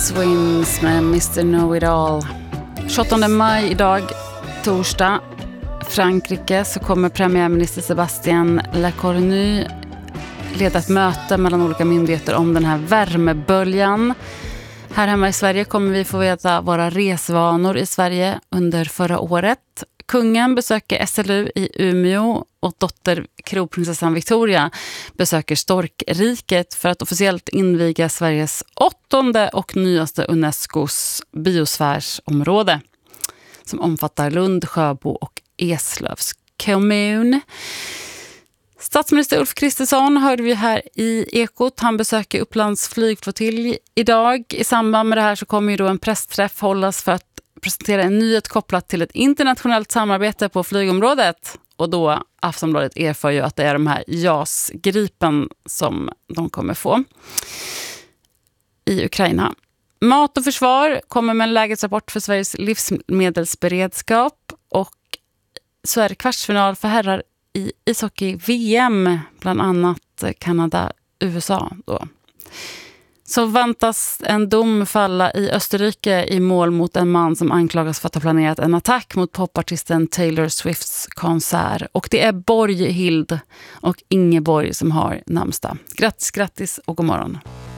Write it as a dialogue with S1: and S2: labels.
S1: Swims med Mr. Know-It-All. 28 maj idag, torsdag, Frankrike, så kommer premiärminister Sébastien Lecornu leda ett möte mellan olika myndigheter om den här värmeböljan. Här hemma i Sverige kommer vi få veta våra resvanor i Sverige under förra året. Kungen besöker SLU i Umeå och dotter kronprinsessan Victoria besöker Storkriket för att officiellt inviga Sveriges 8:e och nyaste Unescos biosfärsområde som omfattar Lund, Sjöbo och Eslövs kommun. Statsminister Ulf Kristersson hörde vi här i Ekot. Han besöker Upplands flygflottilj idag. I samband med det här så kommer ju då en pressträff hållas för att presentera en nyhet kopplat till ett internationellt samarbete på flygområdet. Och då Aftonbladet erfar ju att det är de här JAS Gripen som de kommer få i Ukraina. Mat och försvar kommer med en lägesrapport för Sveriges livsmedelsberedskap. Och så är det kvartsfinal för herrar i ishockey-VM, bland annat Kanada-USA då. Så väntas en dom falla i Österrike i mål mot en man som anklagas för att ha planerat en attack mot popartisten Taylor Swifts konsert. Och det är Borghild och Ingeborg som har namnsdag. Grattis och god morgon.